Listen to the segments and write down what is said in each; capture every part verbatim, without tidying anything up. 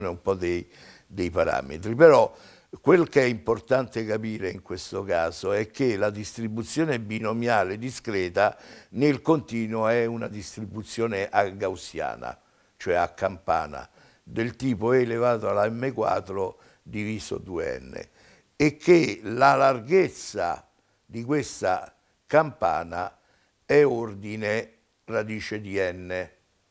un po' dei, dei parametri, però quel che è importante capire in questo caso è che la distribuzione binomiale discreta nel continuo è una distribuzione a gaussiana, cioè a campana, del tipo e elevato alla emme quattro diviso due enne, e che la larghezza di questa campana è ordine radice di n,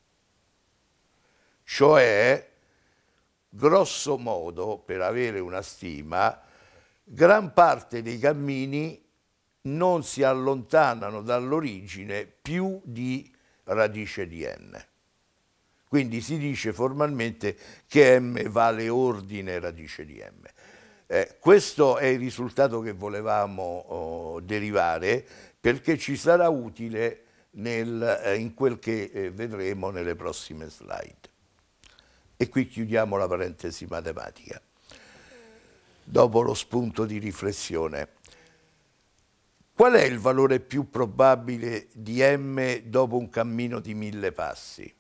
cioè grosso modo, per avere una stima, gran parte dei cammini non si allontanano dall'origine più di radice di n. Quindi si dice formalmente che m vale ordine radice di m. Eh, questo è il risultato che volevamo oh, derivare, perché ci sarà utile nel, eh, in quel che eh, vedremo nelle prossime slide. E qui chiudiamo la parentesi matematica. Dopo lo spunto di riflessione, qual è il valore più probabile di m dopo un cammino di mille passi?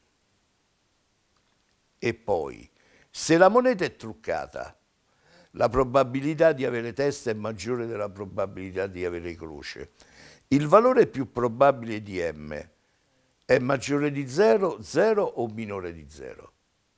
E poi, se la moneta è truccata, la probabilità di avere testa è maggiore della probabilità di avere croce. Il valore più probabile di m è maggiore di zero, zero o minore di zero?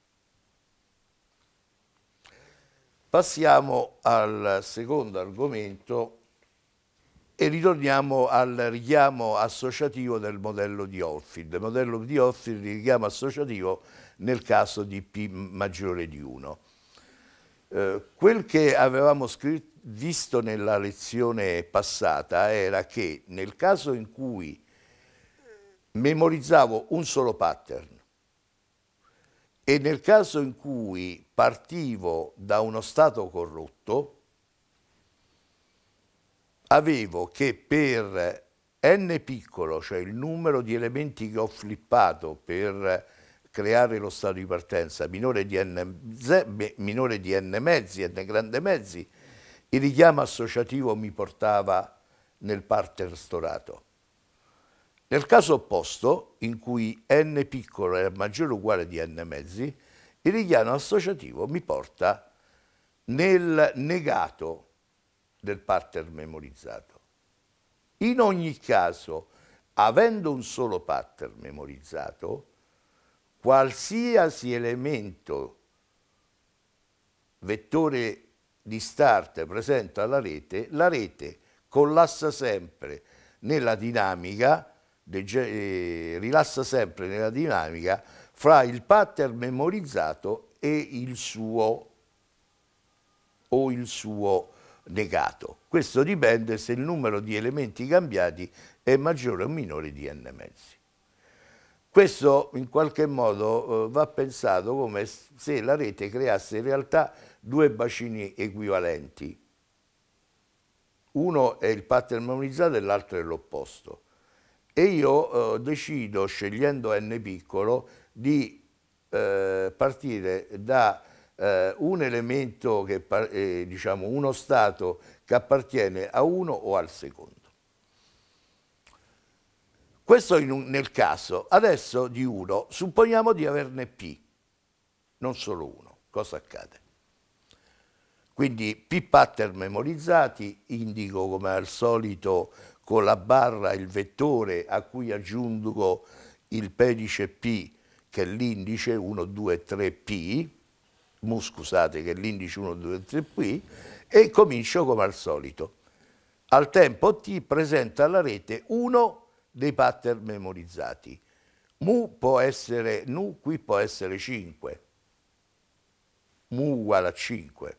Passiamo al secondo argomento e ritorniamo al richiamo associativo del modello di Hochschild. Il modello di Hochschild di richiamo associativo nel caso di P maggiore di uno. Eh, quel che avevamo scritto, visto nella lezione passata era che nel caso in cui memorizzavo un solo pattern e nel caso in cui partivo da uno stato corrotto, avevo che per n piccolo, cioè il numero di elementi che ho flippato per creare lo stato di partenza, minore di n, minore di n mezzi, n grande mezzi, il richiamo associativo mi portava nel pattern storato. Nel caso opposto, in cui n piccolo è maggiore o uguale di n mezzi, il richiamo associativo mi porta nel negato del pattern memorizzato. In ogni caso, avendo un solo pattern memorizzato, qualsiasi elemento vettore di start presente alla rete, la rete collassa sempre nella dinamica, eh, rilassa sempre nella dinamica fra il pattern memorizzato e il suo o il suo negato. Questo dipende se il numero di elementi cambiati è maggiore o minore di n mezzi. Questo in qualche modo eh, va pensato come se la rete creasse in realtà due bacini equivalenti. Uno è il pattern memorizzato e l'altro è l'opposto. E io eh, decido, scegliendo n piccolo, di eh, partire da eh, un elemento, che, eh, diciamo uno stato che appartiene a uno o al secondo. Questo in un, nel caso, adesso di uno, supponiamo di averne P, non solo uno. Cosa accade? Quindi P pattern memorizzati, indico come al solito con la barra il vettore a cui aggiungo il pedice P, che è l'indice uno, due, tre, P, mu scusate, che è l'indice uno, due, tre, P, e comincio come al solito. Al tempo T presenta alla rete uno dei pattern memorizzati. Mu può essere, nu qui può essere cinque, mu uguale a cinque.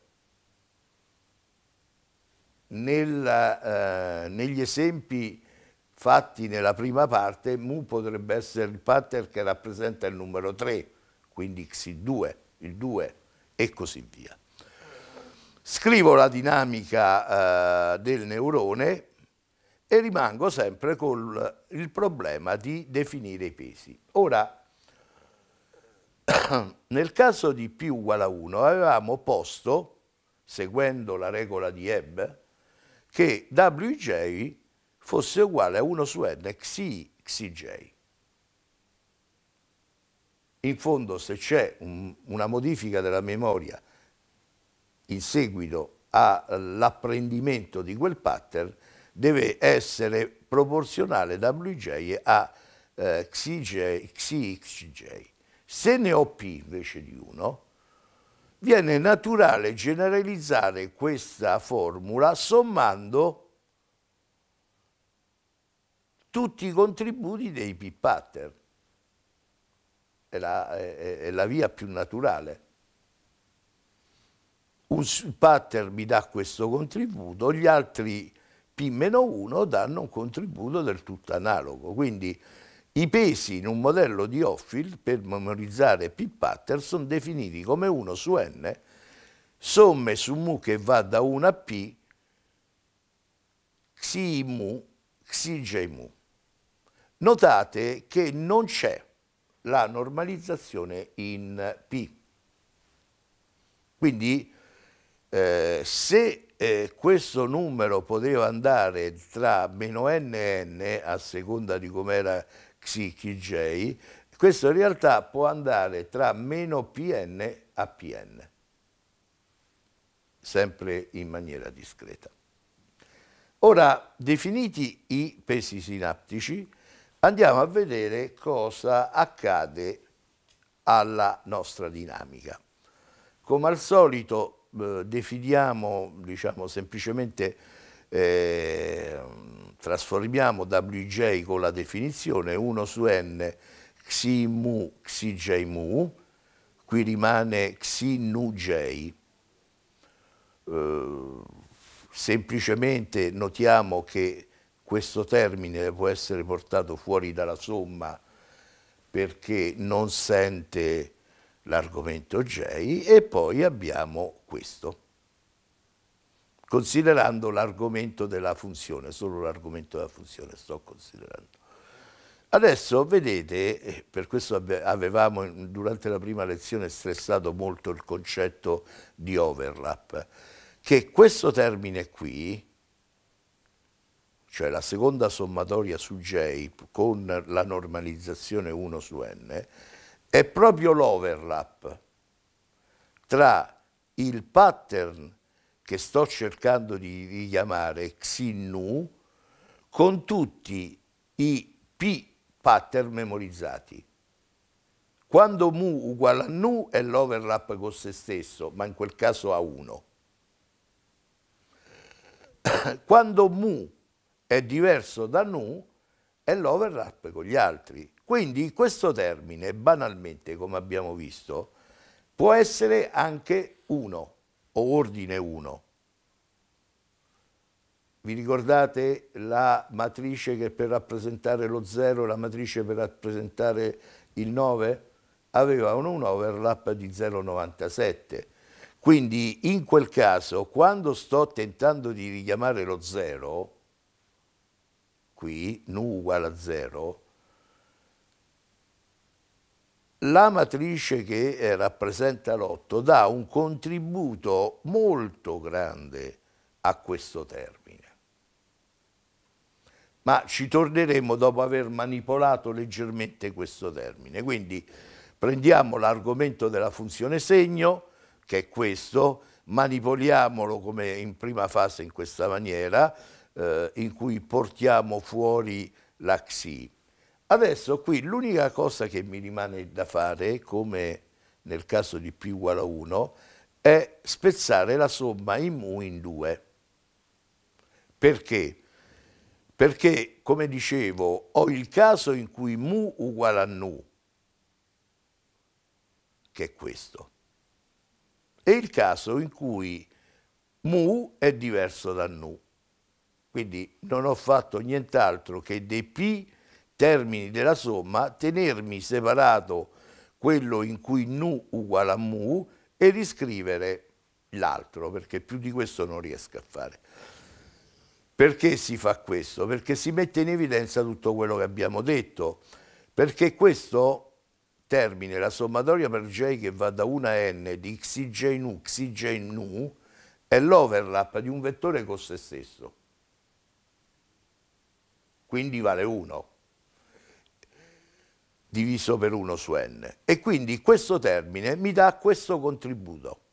Nella, eh, negli esempi fatti nella prima parte, mu potrebbe essere il pattern che rappresenta il numero tre, quindi X due, il due, e così via. Scrivo la dinamica eh, del neurone e rimango sempre con il problema di definire i pesi. Ora, nel caso di P uguale a uno, avevamo posto, seguendo la regola di Hebb, che W J fosse uguale a uno su n xi xj. in fondo se c'è un, una modifica della memoria in seguito all'apprendimento di quel pattern, deve essere proporzionale W J a eh, X J, X X J. Se ne ho P invece di uno, viene naturale generalizzare questa formula sommando tutti i contributi dei P pattern. È la, è, è la via più naturale. Un pattern mi dà questo contributo, gli altri P meno uno danno un contributo del tutto analogo. Quindi i pesi in un modello di Hopfield per memorizzare P pattern sono definiti come uno su n, somme su mu che va da uno a P, xi mu, xj mu. Notate che non c'è la normalizzazione in P. Quindi eh, se eh, questo numero poteva andare tra meno n e n, a seconda di com'era xi qj, questo in realtà può andare tra meno pn a pn, sempre in maniera discreta. Ora, definiti i pesi sinaptici, andiamo a vedere cosa accade alla nostra dinamica. Come al solito eh, definiamo, diciamo semplicemente, eh, trasformiamo W J con la definizione uno su n xi mu xj mu, qui rimane xi nu j. Eh, semplicemente notiamo che questo termine può essere portato fuori dalla somma perché non sente l'argomento J, e poi abbiamo questo, considerando l'argomento della funzione, solo l'argomento della funzione sto considerando. Adesso vedete, per questo avevamo durante la prima lezione stressato molto il concetto di overlap, che questo termine qui, cioè la seconda sommatoria su J con la normalizzazione uno su n, è proprio l'overlap tra il pattern che sto cercando di richiamare, xi nu, con tutti i P pattern memorizzati. Quando mu uguale a nu è l'overlap con se stesso, ma in quel caso a uno. Quando mu è diverso da nu è l'overlap con gli altri. Quindi questo termine, banalmente, come abbiamo visto, può essere anche uno o ordine uno. Vi ricordate la matrice che per rappresentare lo zero, la matrice per rappresentare il nove? Avevano un overlap di zero virgola novantasette. Quindi in quel caso, quando sto tentando di richiamare lo zero, qui, nu uguale a zero, la matrice che rappresenta l'otto dà un contributo molto grande a questo termine. Ma ci torneremo dopo aver manipolato leggermente questo termine. Quindi prendiamo l'argomento della funzione segno, che è questo, manipoliamolo come in prima fase in questa maniera, eh, in cui portiamo fuori la xi. Adesso qui l'unica cosa che mi rimane da fare, come nel caso di P uguale a uno, è spezzare la somma in mu in due. Perché? Perché, come dicevo, ho il caso in cui mu uguale a nu, che è questo, e il caso in cui mu è diverso da nu. Quindi non ho fatto nient'altro che dei P termini della somma, tenermi separato quello in cui nu uguale a mu e riscrivere l'altro, perché più di questo non riesco a fare. Perché si fa questo? Perché si mette in evidenza tutto quello che abbiamo detto, perché questo termine, la sommatoria per J che va da uno a n di xj nu, xj nu, è l'overlap di un vettore con se stesso. Quindi vale uno. diviso per uno su n. E quindi questo termine mi dà questo contributo.